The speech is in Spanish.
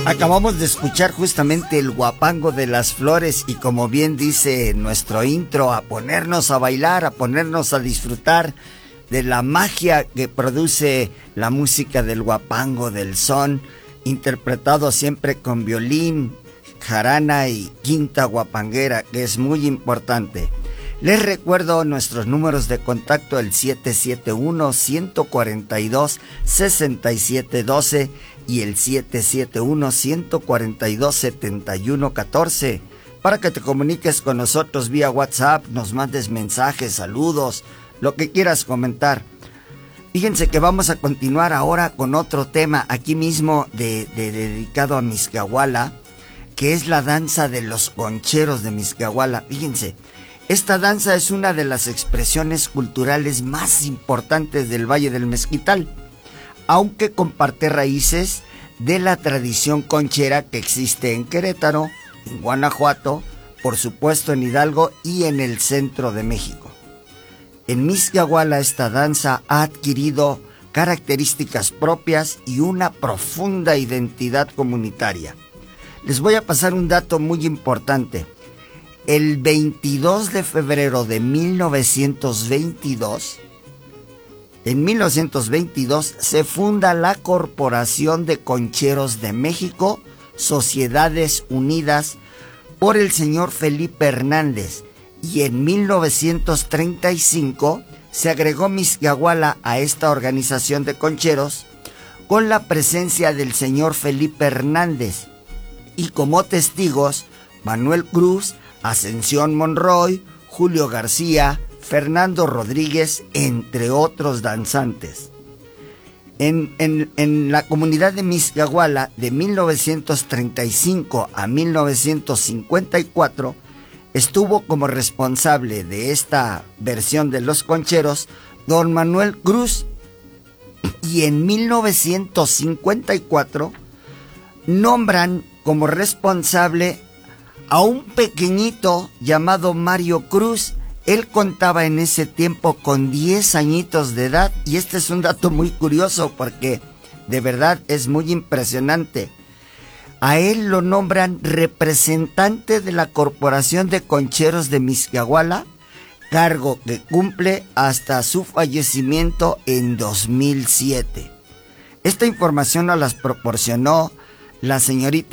Acabamos de escuchar justamente el Huapango de las Flores y como bien dice nuestro intro, a ponernos a bailar, a ponernos a disfrutar de la magia que produce la música del huapango, del son, interpretado siempre con violín, jarana y quinta huapanguera, que es muy importante. Les recuerdo nuestros números de contacto, el 771-142-6712 y el 771-142-7114, para que te comuniques con nosotros vía WhatsApp, nos mandes mensajes, saludos, lo que quieras comentar. Fíjense que vamos a continuar ahora con otro tema aquí mismo dedicado a Mixquiahuala, que es la danza de los concheros de Mixquiahuala. Fíjense, esta danza es una de las expresiones culturales más importantes del Valle del Mezquital, aunque comparte raíces de la tradición conchera que existe en Querétaro, en Guanajuato, por supuesto en Hidalgo y en el centro de México. En Mixquiahuala esta danza ha adquirido características propias y una profunda identidad comunitaria. Les voy a pasar un dato muy importante. El 22 de febrero de 1922, en 1922 se funda la Corporación de Concheros de México, Sociedades Unidas, por el señor Felipe Hernández, y en 1935 se agregó Mixquiahuala a esta organización de concheros con la presencia del señor Felipe Hernández y como testigos Manuel Cruz, Ascensión Monroy, Julio García, Fernando Rodríguez, entre otros danzantes. En la comunidad de Mixquiahuala, de 1935 a 1954, estuvo como responsable de esta versión de los concheros don Manuel Cruz, y en 1954 nombran como responsable a un pequeñito llamado Mario Cruz. Él contaba en ese tiempo con 10 añitos de edad, y este es un dato muy curioso porque de verdad es muy impresionante. A él lo nombran representante de la Corporación de Concheros de Mixquiahuala, cargo que cumple hasta su fallecimiento en 2007. Esta información nos las proporcionó la señorita